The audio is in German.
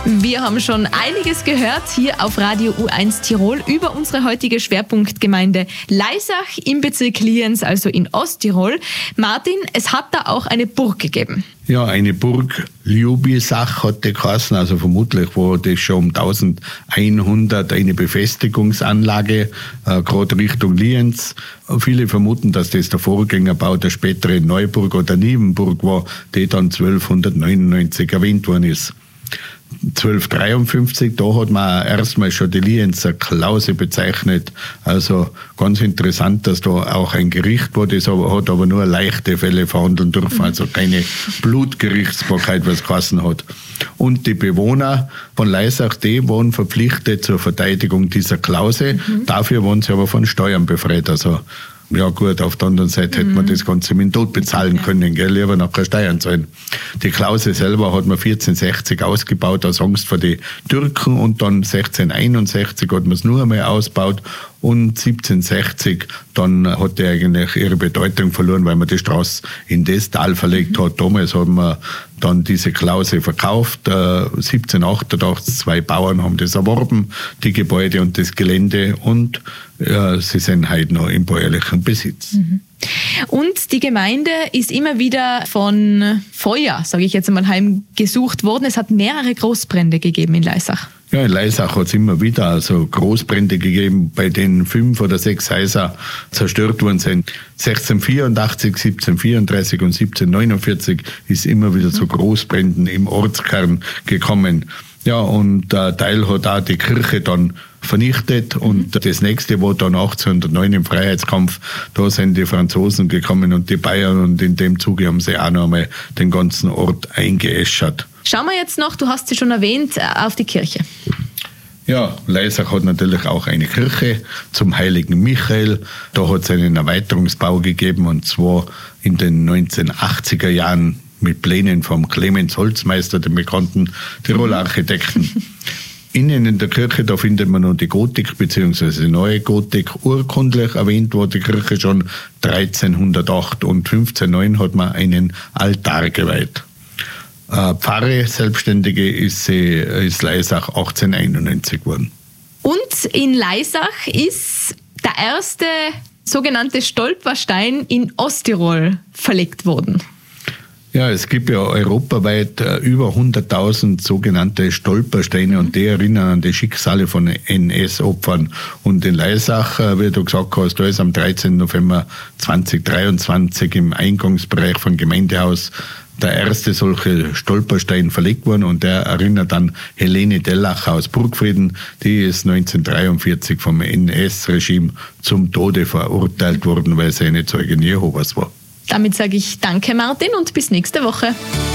Wir haben schon einiges gehört hier auf Radio U1 Tirol über unsere heutige Schwerpunktgemeinde Laisach im Bezirk Lienz, also in Osttirol. Martin, es hat da auch eine Burg gegeben. Ja, eine Burg, Ljubisach hat die geheißen, also vermutlich war das schon um 1100 eine Befestigungsanlage, gerade Richtung Lienz. Viele vermuten, dass das der Vorgängerbau der späteren Neuburg oder Nievenburg war, die dann 1299 erwähnt worden ist. 1253, da hat man erstmal schon die Lienzer Klause bezeichnet. Also ganz interessant, dass da auch ein Gericht war, das hat aber nur leichte Fälle verhandeln dürfen, also keine Blutgerichtsbarkeit, was geheißen hat. Und die Bewohner von Laisach, die waren verpflichtet zur Verteidigung dieser Klause. Dafür waren sie aber von Steuern befreit. Also ja gut, auf der anderen Seite hätte man das Ganze mit dem Tod bezahlen können, gell? Lieber noch keine Steuern zahlen. Die Klause selber hat man 1460 ausgebaut aus Angst vor den Türken und dann 1661 hat man es nur einmal ausgebaut und 1760 dann hat die eigentlich ihre Bedeutung verloren, weil man die Straße in das Tal verlegt hat. Damals haben wir dann diese Klause verkauft. 1788 2 Bauern haben das erworben, die Gebäude und das Gelände, und sie sind heute noch im bäuerlichen Besitz. Und die Gemeinde ist immer wieder von Feuer, sage ich jetzt einmal, heimgesucht worden. Es hat mehrere Großbrände gegeben in Laisach. Ja, in Laisach hat es immer wieder also Großbrände gegeben, bei denen 5 oder 6 Häuser zerstört worden sind. 1684, 1734 und 1749 ist immer wieder zu Großbränden im Ortskern gekommen. Ja, und der Teil hat auch die Kirche dann vernichtet, und das nächste war dann 1809 im Freiheitskampf. Da sind die Franzosen gekommen und die Bayern, und in dem Zuge haben sie auch noch einmal den ganzen Ort eingeäschert. Schauen wir jetzt noch, du hast sie schon erwähnt, auf die Kirche. Ja, Laisach hat natürlich auch eine Kirche zum heiligen Michael. Da hat es einen Erweiterungsbau gegeben, und zwar in den 1980er Jahren mit Plänen vom Clemens Holzmeister, dem bekannten Tiroler Architekten. Innen in der Kirche, da findet man noch die Gotik bzw. neue Gotik. Urkundlich erwähnt wurde die Kirche schon 1308 und 1509 hat man einen Altar geweiht. Pfarre, Selbstständige, ist Laisach 1891 geworden. Und in Laisach ist der erste sogenannte Stolperstein in Osttirol verlegt worden. Ja, es gibt ja europaweit über 100.000 sogenannte Stolpersteine, und die erinnern an die Schicksale von NS-Opfern. Und in Laisach, wie du gesagt hast, da ist am 13. November 2023 im Eingangsbereich von Gemeindehaus der erste solche Stolperstein verlegt worden, und der erinnert an Helene Dellach aus Burgfrieden. Die ist 1943 vom NS-Regime zum Tode verurteilt worden, weil sie eine Zeugin Jehovas war. Damit sage ich danke, Martin, und bis nächste Woche.